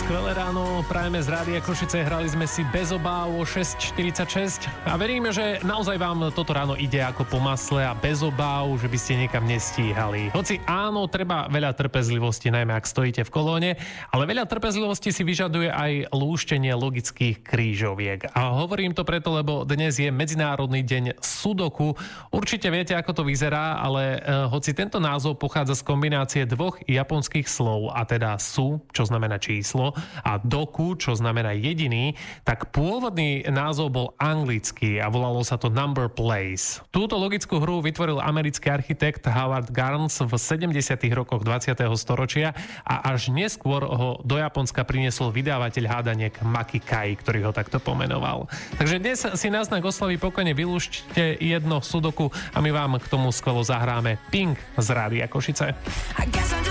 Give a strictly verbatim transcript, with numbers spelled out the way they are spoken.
Skvelé ráno, prajeme z Rádia Košice, hrali sme si Bez obáv o šesť štyridsaťšesť a veríme, že naozaj vám toto ráno ide ako po masle a bez obáv, že by ste niekam nestíhali. Hoci áno, treba veľa trpezlivosti, najmä ak stojíte v kolóne, ale veľa trpezlivosti si vyžaduje aj lúštenie logických krížoviek. A hovorím to preto, lebo dnes je Medzinárodný deň sudoku. Určite viete, ako to vyzerá, ale e, hoci tento názov pochádza z kombinácie dvoch japonských slov, a teda su, čo znamená číslo, a doku, čo znamená jediný, tak pôvodný názov bol anglický a volalo sa to Number Place. Túto logickú hru vytvoril americký architekt Howard Garnes v sedemdesiatych rokoch dvadsiateho storočia a až neskôr ho do Japonska priniesol vydávateľ hádaniek Maki Kai, ktorý ho takto pomenoval. Takže dnes si na znak oslavy pokojne vylúšte jedno sudoku a my vám k tomu skvelo zahráme Pink z Rádia Košice.